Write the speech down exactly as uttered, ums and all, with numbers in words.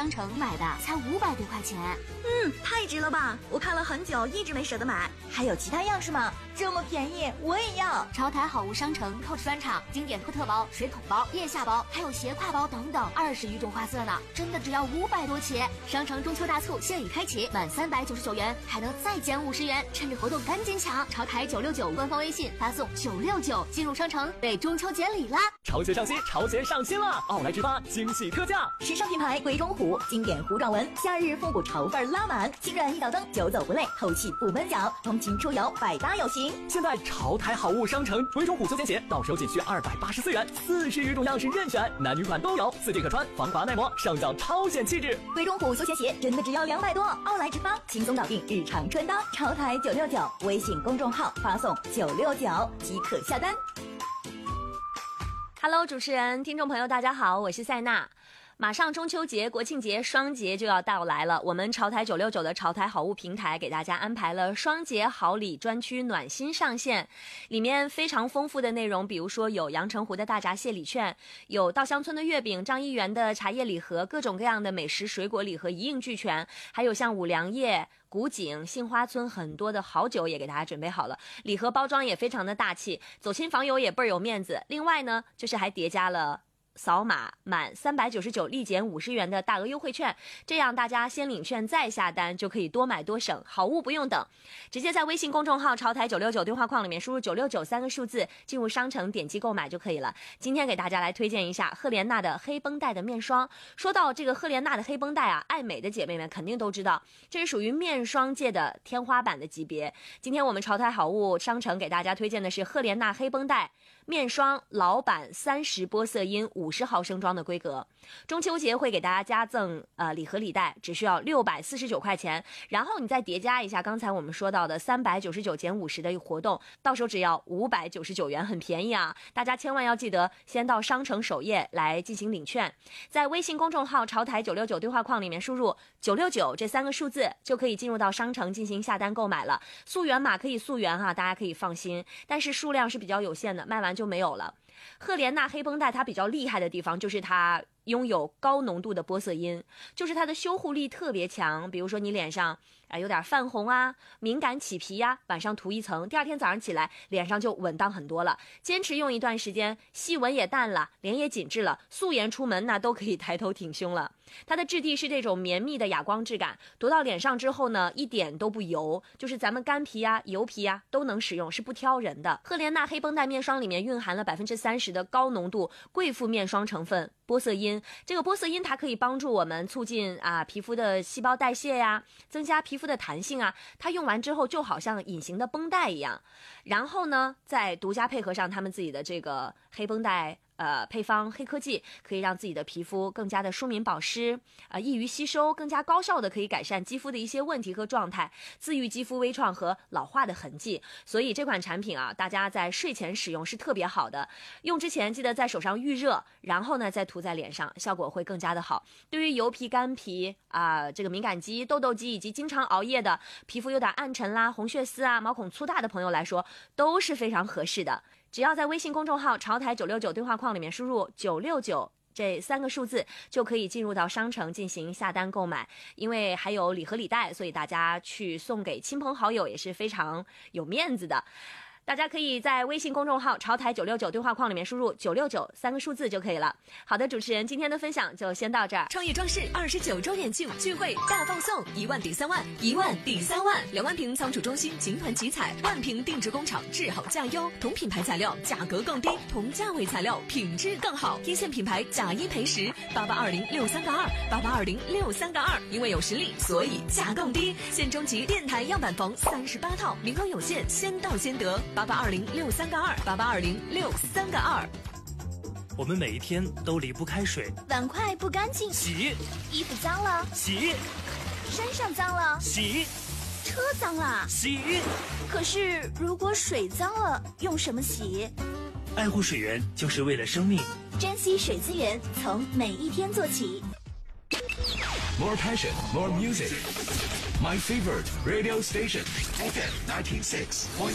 商城买的才五百多块钱。 嗯，太值了吧！我看了很久，一直没舍得买。还有其他样式吗？这么便宜，我也要！ 潮台好物商城 Coach 专场经典托特包、水桶包、腋下包，还有斜挎包等等，二十余种花色呢，真的只要五百多起。商城中秋大促现已开启，满三百九十九元还能再减五十元，趁着活动赶紧抢！潮台九六九官方微信发送九六九进入商城，被中秋节礼啦！ 潮节上新，潮节上新了！奥莱之发惊喜特价， 时尚品牌鬼冢虎经典糊状纹，夏日复古潮范拉满，轻软一脚蹬，久走不累，透气不闷脚，通勤出游百搭有型。 现在潮台好物商城鬼冢虎休闲鞋到手仅需二百八十四元，四十余种样式任选，男女款都有，四季可穿，防滑耐磨，上脚超显气质。 鬼冢虎休闲鞋真的只要两百多，奥莱之发轻松搞定日常穿搭，潮台九六九微信公众号发送九六九即可下单。 Hello， 主持人、听众朋友，大家好，我是赛娜。马上中秋节、国庆节双节就要到来了，我们潮台九六九的潮台好物平台给大家安排了双节好礼专区暖心上线，里面非常丰富的内容，比如说有阳澄湖的大闸蟹礼券，有稻香村的月饼、张一元的茶叶礼盒，各种各样的美食水果礼盒一应俱全，还有像五粮液、古井、杏花村很多的好酒也给大家准备好了，礼盒包装也非常的大气，走亲访友也倍儿有面子。另外呢，就是还叠加了扫码满三百九十九立减五十元的大额优惠券，这样大家先领券再下单就可以多买多省，好物不用等，直接在微信公众号潮台九六九对话框里面输入九六九三个数字，进入商城点击购买就可以了。今天给大家来推荐一下赫莲娜的黑绷带的面霜。说到这个赫莲娜的黑绷带啊，爱美的姐妹们肯定都知道，这是属于面霜界的天花板的级别。今天我们潮台好物商城给大家推荐的是赫莲娜黑绷带面霜老版三十玻色因五十毫升装的规格，中秋节会给大家加赠呃礼盒礼袋，只需要六百四十九块钱，然后你再叠加一下刚才我们说到的三百九十九减五十的活动，到手只要五百九十九元，很便宜啊！大家千万要记得先到商城首页来进行领券，在微信公众号潮台九六九对话框里面输入九六九这三个数字，就可以进入到商城进行下单购买了。溯源码可以溯源哈，大家可以放心，但是数量是比较有限的，卖完就没有了。赫莲娜黑绷带它比较厉害的地方就是它拥有高浓度的玻色因，就是它的修护力特别强。比如说你脸上啊有点泛红啊、敏感起皮呀、啊，晚上涂一层，第二天早上起来脸上就稳当很多了。坚持用一段时间，细纹也淡了，脸也紧致了，素颜出门那都可以抬头挺胸了。它的质地是这种绵密的哑光质感，涂到脸上之后呢，一点都不油，就是咱们干皮啊、油皮啊都能使用，是不挑人的。赫莲娜黑绷带面霜里面蕴含了百分之三十的高浓度贵妇面霜成分玻色因，这个玻色因它可以帮助我们促进啊皮肤的细胞代谢呀，增加皮肤的弹性啊，它用完之后就好像隐形的绷带一样。然后呢，再独家配合上他们自己的这个黑绷带呃，配方黑科技，可以让自己的皮肤更加的舒敏保湿，呃，易于吸收，更加高效的可以改善肌肤的一些问题和状态，自愈肌肤微创和老化的痕迹。所以这款产品啊，大家在睡前使用是特别好的。用之前记得在手上预热，然后呢再涂在脸上，效果会更加的好。对于油皮、干皮啊、呃，这个敏感肌、痘痘肌以及经常熬夜的皮肤有点暗沉啦、红血丝啊、毛孔粗大的朋友来说，都是非常合适的。只要在微信公众号潮台九六九对话框里面输入九六九这三个数字，就可以进入到商城进行下单购买。因为还有礼盒礼袋，所以大家去送给亲朋好友也是非常有面子的。大家可以在微信公众号潮台九六九对话框里面输入九六九三个数字就可以了。好的，主持人今天的分享就先到这儿。 创业装饰二十九周年庆聚会大放送，一万抵三万，一万抵三万，两万瓶仓储中心集团集采，万瓶定制工厂制好价优，同品牌材料价格更低，同价位材料品质更好，一线品牌假一赔十，八八二零六三个二，八八二零六三个二，因为有实力，所以价更低。现征集电台样板房三十八套，名额有限，先到先得。八八二零六三个二，八八二零六三个二。 我们每一天都离不开水， 碗筷不干净洗， 衣服脏了洗， 身上脏了洗， 车脏了洗。 可是如果水脏了，用什么洗？ 爱护水源就是为了生命， 珍惜水资源，从每一天做起。 More passion, more music. My favorite radio station, F M ninety-six point